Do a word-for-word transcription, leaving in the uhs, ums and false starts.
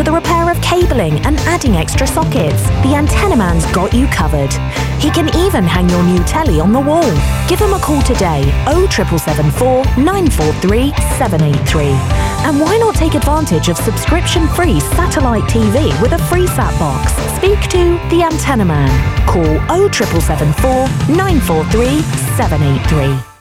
the repair of cabling and adding extra sockets, the Antenna Man's got you covered. He can even hang your new telly on the wall. Give him a call today, oh seven seven four, nine four three, seven eight three. And why not take advantage of subscription-free satellite T V with a free sat box? Speak to the Antenna Man. Call oh seven seven four, nine four three, seven eight three.